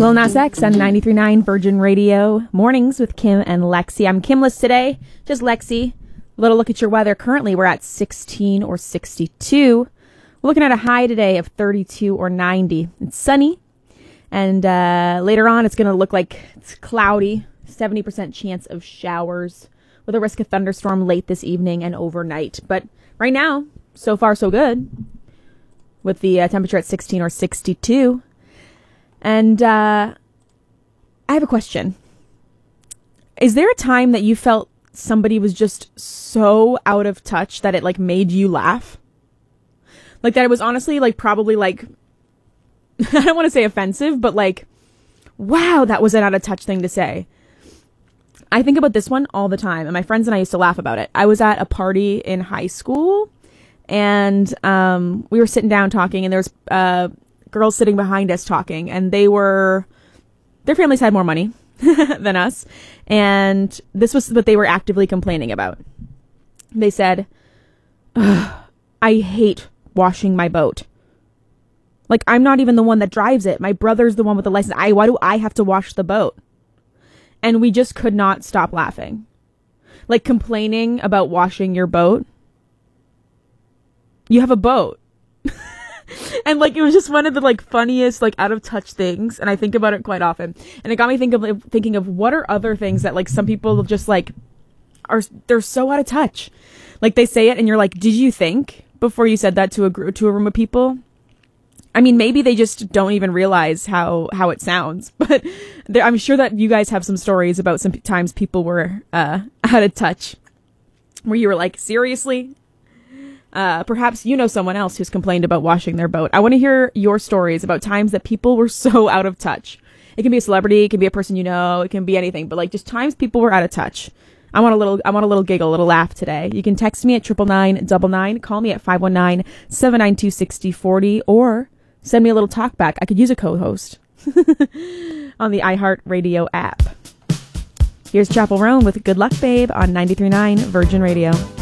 Lil Nas X on 93.9 Virgin Radio. Mornings with Kim and Lexi. I'm Kimless today, just Lexi. A little look at your weather. Currently, we're at 16 or 62. We're looking at a high today of 32 or 90. It's sunny, and later on, it's going to look like it's cloudy. 70% chance of showers with a risk of thunderstorm late this evening and overnight. But right now, so far so good, with the temperature at 16 or 62. And I have a question. Is there a time that you felt somebody was just so out of touch that it like made you laugh? Like that it was honestly like probably like, I don't want to say offensive, but like, wow, that was an out of touch thing to say. I think about this one all the time, and my friends and I used to laugh about it. I was at a party in high school, and we were sitting down talking, and there was girls sitting behind us talking, and their families had more money than us, and this was what they were actively complaining about. They said, I hate washing my boat. Like, I'm not even the one that drives it. My brother's the one with the license. Why do I have to wash the boat? And we just could not stop laughing. Like, complaining about washing your boat. You have a boat. And like it was just one of the like funniest like out of touch things, and I think about it quite often, and it got me thinking of what are other things that like some people just like they're so out of touch, like they say it and you're like, did you think before you said that to a room of people? I mean, maybe they just don't even realize how it sounds, but I'm sure that you guys have some stories about some times people were out of touch, where you were like, seriously? Perhaps you know someone else who's complained about washing their boat. I want to hear your stories about times that people were so out of touch. It can be a celebrity, it can be a person you know, it can be anything, but like just times people were out of touch. I want a little giggle, a little laugh today. You can text me at 99999, call me at 519-792-6040, or send me a little talk back. I could use a co-host on the iHeartRadio app. Here's Chapel Roan with Good Luck Babe on 93.9 Virgin Radio.